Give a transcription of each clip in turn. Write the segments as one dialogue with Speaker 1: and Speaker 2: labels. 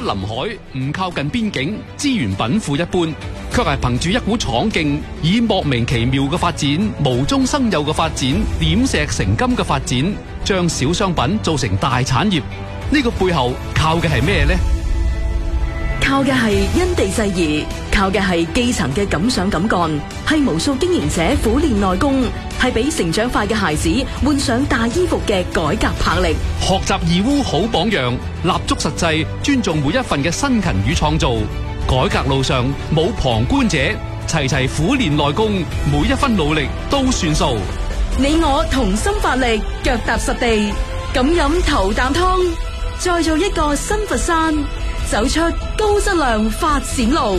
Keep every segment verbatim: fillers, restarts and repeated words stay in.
Speaker 1: 臨海，唔靠近邊境，資源稟賦一般，卻係憑住一股闖勁，以莫名其妙嘅發展、無中生有嘅發展、點石成金嘅發展，將小商品做成大產業。呢個背後靠嘅係咩呢？
Speaker 2: 靠嘅係因地制宜，靠嘅係基層嘅敢想敢幹，係無數經營者苦練內功，係俾成長快嘅孩子換上大衣服嘅改革魄力。
Speaker 1: 學習義烏好榜樣，立足實際，尊重每一份嘅辛勤與創造。改革路上冇旁觀者，齊齊苦練內功，每一分努力都算數。
Speaker 2: 你我同心發力，腳踏實地，敢飲頭啖湯，再做一個新佛山，走出高質量發展路。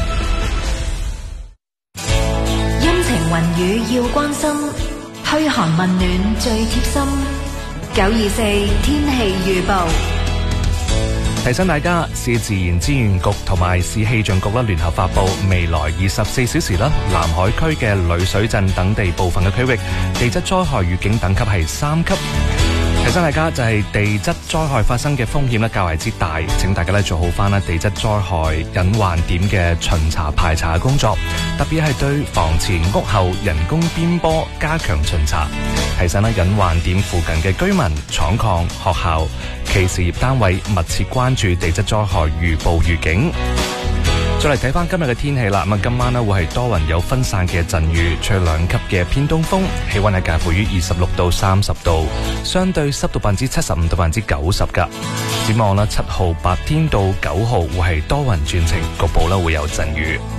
Speaker 3: 陰晴雲雨要關心，噓寒問暖最貼心。九二四天氣預報，
Speaker 4: 提醒大家，市自然資源局同埋市氣象局咧聯合發佈未來二十四小時啦，南海區嘅雷水鎮等地部分嘅區域地質災害預警等級係三級。提醒大家就係地質災害發生嘅風險咧較為之大，請大家咧做好翻啦地質災害隱患點嘅巡查排查嘅工作，特別係對房前屋後人工邊坡加強巡查。提醒咧隱患點附近嘅居民、廠礦、學校、其事業單位密切關注地質災害預報預警。再嚟睇翻今日嘅天氣啦，咁啊今晚咧會係多雲有分散嘅陣雨，吹兩級嘅偏東風，氣溫係介乎於二十六到三十度，相對濕度百分之七十五到百分之九十噶。展望啦，七號白天到九號會係多雲轉晴，局部咧會有陣雨。